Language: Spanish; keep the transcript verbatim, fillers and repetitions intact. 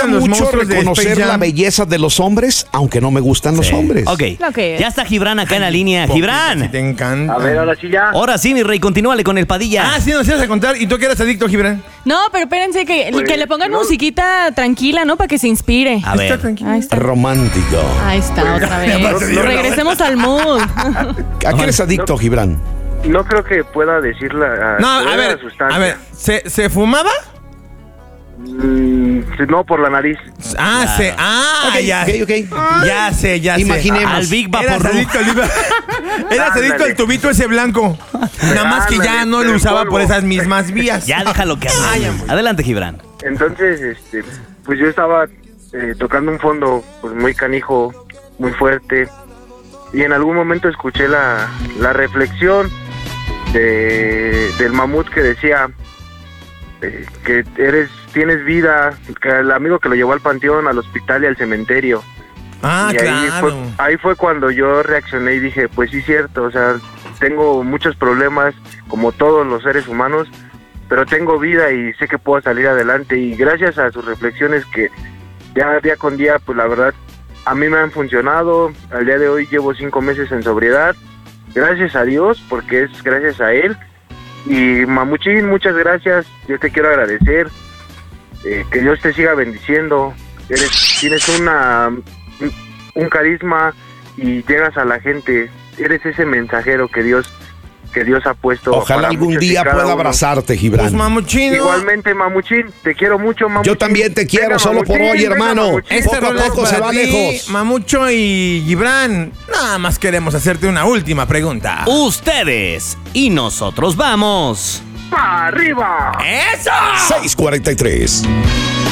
gusta mucho reconocer la belleza de los hombres, aunque no me gustan los Sí. hombres. Ok, que ya está Gibran acá en la línea. Gibran. Si te encanta. A ver, ahora sí ya. Ahora sí, mi rey, continúale con el Padilla. Ah, sí, nos ibas a contar. ¿Y tú que eres adicto, Gibran? No, pero espérense que, Pues, que le pongan no. musiquita tranquila, ¿no? Para que se inspire. A ver. Está tranquilo. Ahí está. Romántico. Ahí está, otra vez. Regresemos al mood. ¿A qué eres adicto, Gibran? No creo que pueda decir la, No, a la ver, sustancia. a ver, ¿se, ¿se fumaba? Mm, no, por la nariz. Ah, Claro. se, ah, Ok, ya. ok, ok. Ya sé, ya Imaginemos. sé. Al Big Eras Vaporru. adicto al Big- Eras Ándale. adicto al tubito ese blanco. Nada más que ya Ándale, no lo el usaba polvo. por esas mismas vías. Ya déjalo que hable. Adelante, Gibran. Entonces, este, pues yo estaba eh, tocando un fondo pues muy canijo, muy fuerte, y en algún momento escuché la, la reflexión de, del mamut que decía eh, que eres tienes vida, que el amigo que lo llevó al panteón, al hospital y al cementerio. Ah, y ahí claro. fue, ahí fue cuando yo reaccioné y dije, pues sí, cierto, o sea, tengo muchos problemas, como todos los seres humanos, pero tengo vida y sé que puedo salir adelante, y gracias a sus reflexiones que ya día con día, pues la verdad, a mí me han funcionado. Al día de hoy llevo cinco meses en sobriedad, gracias a Dios, porque es gracias a él. Y Mamuchín, muchas gracias, yo te quiero agradecer, eh, que Dios te siga bendiciendo, eres, tienes una un carisma y llegas a la gente, eres ese mensajero que Dios que Dios ha puesto. Ojalá para algún muchos y día cada pueda uno. abrazarte, Pues Gibran. mamuchino. Igualmente, Mamuchín, te quiero mucho, Mamuchín. Yo también te quiero, Venga, solo por Mamuchín, hoy, venga, hermano. Mamuchín. Este Poco a rol es poco se para va ti, lejos. Mamucho y Gibran. Nada más queremos hacerte una última pregunta. Ustedes y nosotros vamos. ¡Arriba! ¡Eso! seis cuarenta y tres.